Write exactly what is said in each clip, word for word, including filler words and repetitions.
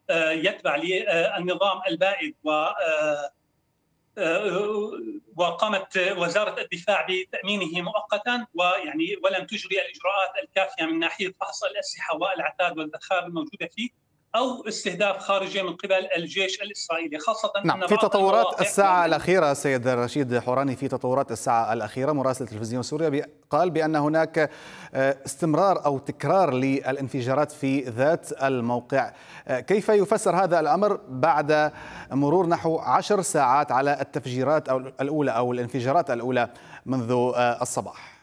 يتبع للنظام البائد، و وقامت وزارة الدفاع بتأمينه مؤقتا، ويعني ولم تجري الإجراءات الكافية من ناحية فحص الأسلحة والعتاد والذخائر الموجودة فيه، أو استهداف خارجي من قبل الجيش الإسرائيلي، خاصة نعم. أن في بعض تطورات المواقع الساعة الأخيرة سيد رشيد حوراني، في تطورات الساعة الأخيرة مراسل تلفزيون سوريا قال بأن هناك استمرار أو تكرار للانفجارات في ذات الموقع. كيف يفسر هذا الأمر بعد مرور نحو عشر ساعات على التفجيرات الأولى أو الانفجارات الأولى منذ الصباح؟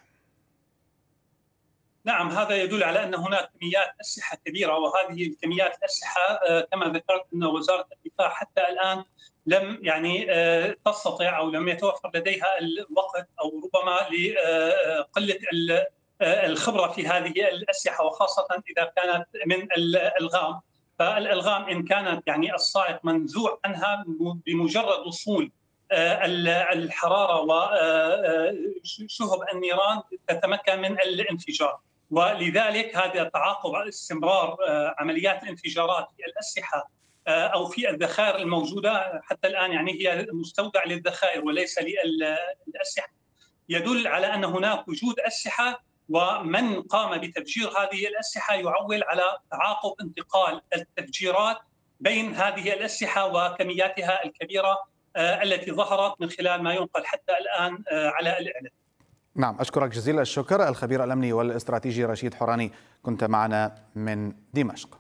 نعم، هذا يدل على أن هناك كميات أسلحة كبيرة، وهذه الكميات الأسلحة كما ذكرت أن وزارة الدفاع حتى الآن لم يعني تستطع أو لم يتوفر لديها الوقت، أو ربما لقلة الخبرة في هذه الأسلحة، وخاصة إذا كانت من الألغام. فالألغام إن كانت يعني الصاعق منزوع عنها بمجرد وصول الحرارة وشهب النيران تتمكن من الانفجار، ولذلك هذا تعاقب استمرار عمليات الانفجارات في الأسلحة أو في الذخائر الموجودة حتى الآن، يعني هي مستودع للذخائر وليس للأسلحة، يدل على أن هناك وجود أسلحة، ومن قام بتفجير هذه الأسلحة يعول على تعاقب انتقال التفجيرات بين هذه الأسلحة وكمياتها الكبيرة التي ظهرت من خلال ما ينقل حتى الآن على الإعلام. نعم، أشكرك جزيل الشكر الخبير الأمني والاستراتيجي رشيد حوراني، كنت معنا من دمشق.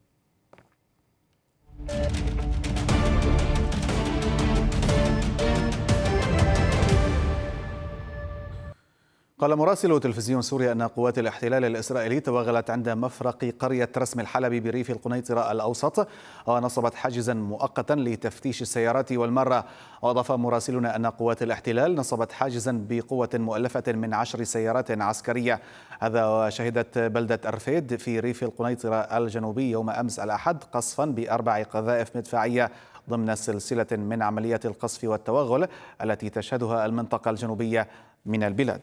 قال مراسل تلفزيون سوريا أن قوات الاحتلال الإسرائيلي توغلت عند مفرق قرية رسم الحلبي بريف القنيطرة الأوسط، ونصبت حاجزا مؤقتا لتفتيش السيارات والمرة. وأضاف مراسلنا أن قوات الاحتلال نصبت حاجزا بقوة مؤلفة من عشر سيارات عسكرية. هذا وشهدت بلدة أرفيد في ريف القنيطرة الجنوبي يوم أمس الأحد قصفا بأربع قذائف مدفعية ضمن سلسلة من عمليات القصف والتوغل التي تشهدها المنطقة الجنوبية من البلاد.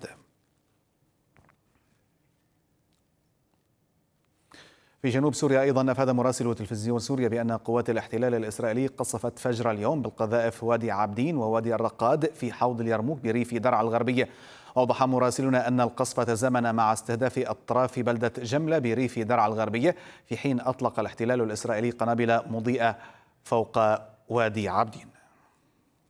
في جنوب سوريا أيضا أفاد مراسل تلفزيون سوريا بأن قوات الاحتلال الإسرائيلي قصفت فجر اليوم بالقذائف وادي عابدين ووادي الرقاد في حوض اليرموك بريف درعا الغربية. أوضح مراسلنا أن القصف تزامن مع استهداف أطراف بلدة جملة بريف درعا الغربية، في حين أطلق الاحتلال الإسرائيلي قنابل مضيئة فوق وادي عابدين.